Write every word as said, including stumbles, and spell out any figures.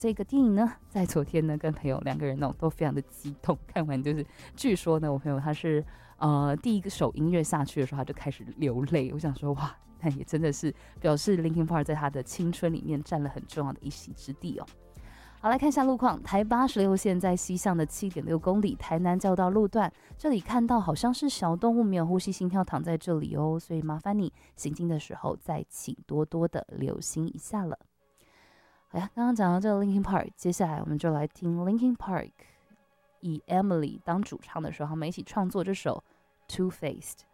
这个电影呢，在昨天呢，跟朋友两个人呢都非常的激动，看完就是，据说呢，我朋友他是呃第一个首音乐下去的时候，他就开始流泪。我想说，哇，那也真的是表示 Linkin Park 在他的青春里面占了很重要的一席之地哦。好，来看一下路况。台八十六线在西向的 七点六公里，台南交道路段，这里看到好像是小动物没有呼吸心跳躺在这里哦，所以麻烦你行进的时候再请多多的留心一下了。好呀，刚刚讲到这个 Linkin Park， 接下来我们就来听 Linkin Park 以 Emily 当主唱的时候，他们一起创作这首 Two Faced。